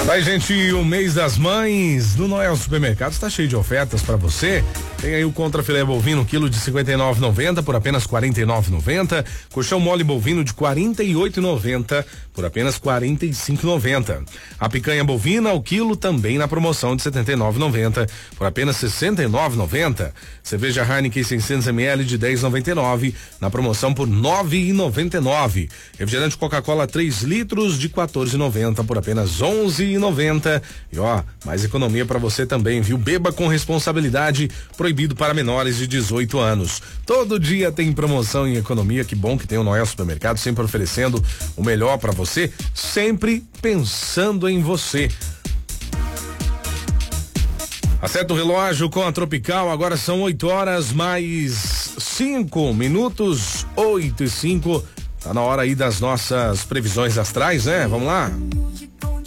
Vai, gente, o mês das mães no Noel Supermercado está cheio de ofertas para você. Tem aí o contrafilé bovino, quilo de 59,90 por apenas 49,90. Colchão mole bovino de 48,90 por apenas 45,90. A picanha bovina, o quilo, também na promoção de 79,90 por apenas 69,90. Cerveja Heineken 600 ml de 10,99 na promoção por 9,99. Refrigerante Coca-Cola 3 litros de 14,90 por apenas 11,90. E ó, mais economia para você também, viu? Beba com responsabilidade, proibido para menores de 18 anos. Todo dia tem promoção em economia. Que bom que tem o Noel Supermercado, sempre oferecendo o melhor para você, sempre pensando em você. Acerta o relógio com a Tropical, agora são 8 horas mais 5 minutos, 8:05. Tá na hora aí das nossas previsões astrais, né? Vamos lá?